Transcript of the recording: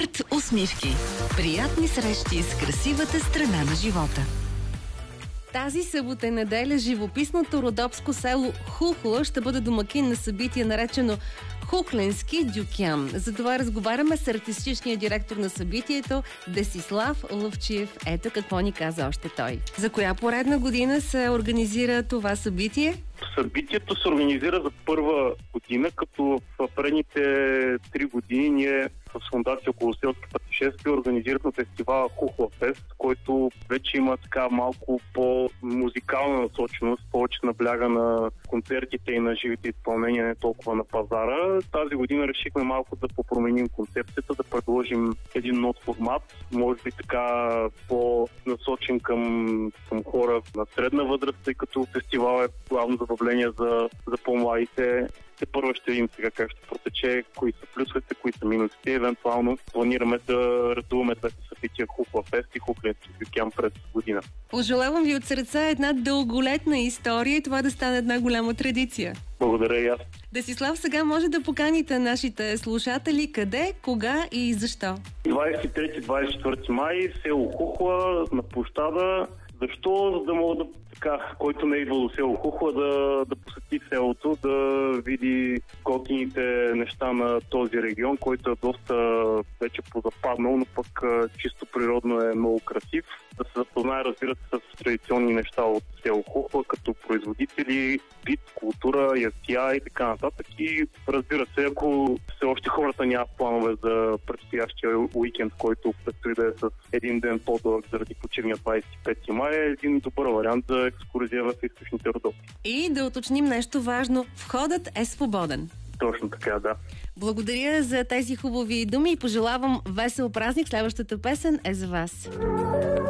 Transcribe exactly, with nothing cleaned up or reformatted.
Арт усмивки. Приятни срещи с красивата страна на живота. Тази събота и неделя живописното родопско село Хухла ще бъде домакин на събитие, наречено Хухленски дюкян. За това разговаряме с артистичния директор на събитието Десислав Лъвчиев. Ето какво ни каза още той. За коя поредна година се организира това събитие? Събитието се организира за първа година, като в предните три години ние с фондация Около селски пътешествия организирахме фестивала Хухла Фест, който вече има така малко по-музикална насоченост, повече набляга на концертите и на живите изпълнения, не толкова на пазара. Тази година решихме малко да попроменим концепцията, да предложим един нов формат, може би така по-насочен към, към хора на средна възраст, тъй като фестивал е главно забавление за, за по-младите. Те първо ще видим сега как ще протече, кои са плюсовете, кои са минусите. Евентуално планираме да редуваме двете събития Хухла Фест и Хухленски дюкян през година. Пожелавам ви от сърца една дълголетна история и това да стане една голяма традиция. Благодаря и аз. Десислав, сега може да поканите нашите слушатели къде, кога и защо. двадесет и трети двадесет и четвърти май, село Хухла, на площада. Защо? За да мога да, така, който не е идвал до село Хухла, да, да посети селото, да види готините неща на този регион, който е доста вече позападнал, но пък чисто природно е много красив. Да се запознае, разбира се, с традиционни неща от село Хухла, като производители, вид, култура, ястия и така нататък. И разбира се, ако все още хората нямат планове за предстоящия уикенд, който предстои да е с един ден по-дълъг заради почивния двадесет и пети май, е един добър вариант за екскурзия в източните Родопи. И да уточним нещо важно. Входът е свободен. Точно така, да. Благодаря за тези хубави думи и пожелавам весел празник. Следващата песен е за вас.